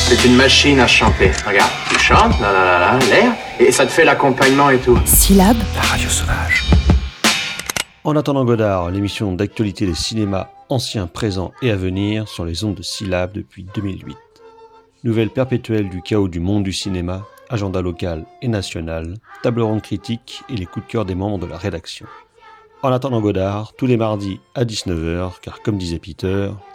C'est une machine à chanter. Regarde, tu chantes, là, là, là, là, l'air, et ça te fait l'accompagnement et tout. Syllab, La radio sauvage. En attendant Godard, l'émission d'actualité des cinémas anciens, présents et à venir sur les ondes de Syllab depuis 2008. Nouvelle perpétuelle du chaos du monde du cinéma, agenda local et national, table ronde critique et les coups de cœur des membres de la rédaction. En attendant Godard, tous les mardis à 19h, car comme disait Peter,